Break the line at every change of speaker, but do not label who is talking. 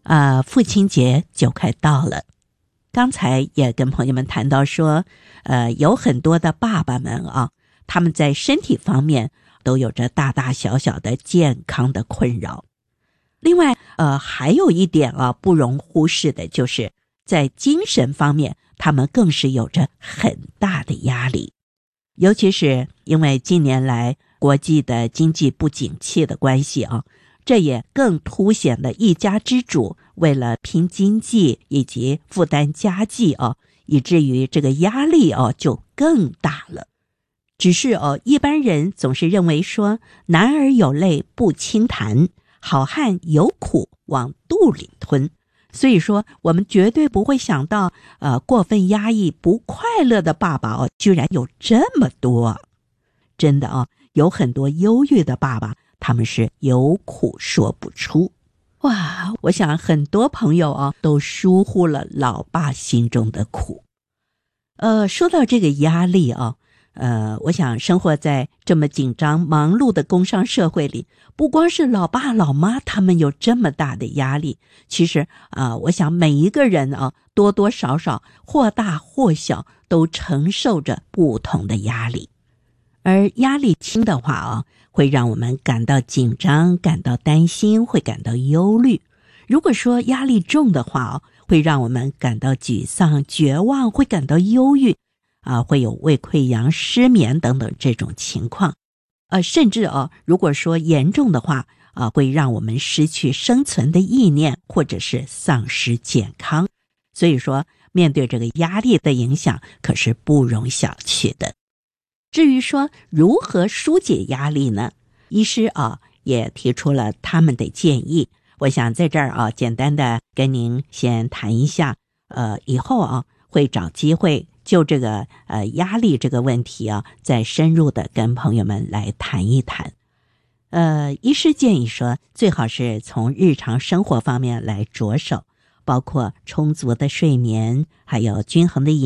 父亲节就快到了。刚才也跟朋友们谈到说，有很多的爸爸们啊，他们在身体方面都有着大大小小的健康的困扰。另外，还有一点啊，不容忽视的就是在精神方面，他们更是有着很大的压力。尤其是因为近年来国际的经济不景气的关系啊，这也更凸显了一家之主为了拼经济以及负担家计啊，以至于这个压力就更大了。只是一般人总是认为说，男儿有泪不轻弹，好汉有苦往肚里吞。所以说我们绝对不会想到过分压抑不快乐的爸爸居然有这么多。真的有很多忧郁的爸爸，他们是有苦说不出。哇，我想很多朋友都疏忽了老爸心中的苦。说到这个压力我想生活在这么紧张忙碌的工商社会里，不光是老爸老妈他们有这么大的压力，其实我想每一个人多多少少或大或小都承受着不同的压力。而压力轻的话会让我们感到紧张，感到担心，会感到忧虑。如果说压力重的话会让我们感到沮丧、绝望，会感到忧郁会有胃溃疡、失眠等等这种情况。甚至如果说严重的话会让我们失去生存的意念，或者是丧失健康。所以说面对这个压力的影响可是不容小觑的。至于说如何疏解压力呢，医师也提出了他们的建议。我想在这儿简单的跟您先谈一下，以后会找机会就这个压力这个问题再深入的跟朋友们来谈一谈。医师建议说，最好是从日常生活方面来着手，包括充足的睡眠，还有均衡的饮